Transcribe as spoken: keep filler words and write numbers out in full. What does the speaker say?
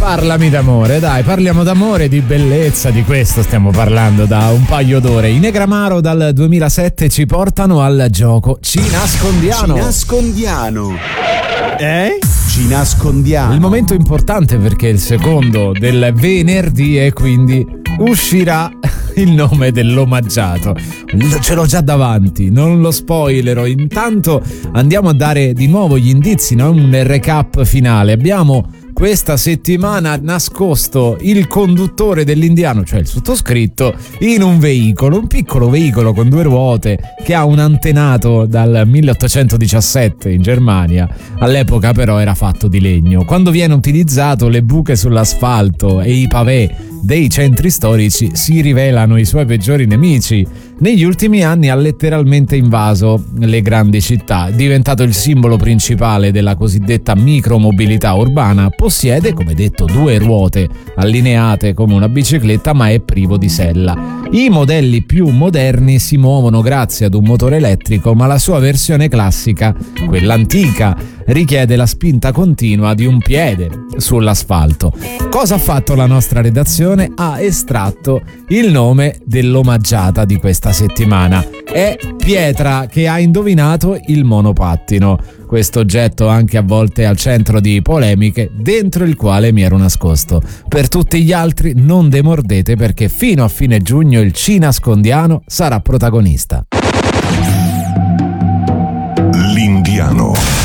Parlami d'amore, dai, parliamo d'amore, di bellezza, di questo stiamo parlando da un paio d'ore. I Negramaro dal duemilasette ci portano al gioco Ci nascondiano. Ci nascondiano. Eh? Ci nascondiamo. Il momento importante perché il secondo del venerdì e quindi uscirà il nome dell'omaggiato. Ce l'ho già davanti, non lo spoilerò. Intanto andiamo a dare di nuovo gli indizi, no? Un recap finale. Abbiamo questa settimana nascosto il conduttore dell'Indiano, cioè il sottoscritto, in un veicolo, un piccolo veicolo con due ruote che ha un antenato dal milleottocentodiciassette in Germania. All'epoca però era fatto di legno. Quando viene utilizzato, le buche sull'asfalto e i pavè dei centri storici si rivelano i suoi peggiori nemici. Negli ultimi anni ha letteralmente invaso le grandi città, è diventato il simbolo principale della cosiddetta micromobilità urbana. Possiede, come detto, due ruote allineate come una bicicletta, ma è privo di sella. I modelli più moderni si muovono grazie ad un motore elettrico, ma la sua versione classica, quella antica, richiede la spinta continua di un piede sull'asfalto. Cosa ha fatto la nostra redazione? Ha estratto il nome dell'omaggiata di questa settimana. È Pietra, che ha indovinato il monopattino. Questo oggetto anche a volte al centro di polemiche, dentro il quale mi ero nascosto. Per tutti gli altri non demordete, perché fino a fine giugno il Ci nascondiano sarà protagonista. L'Indiano.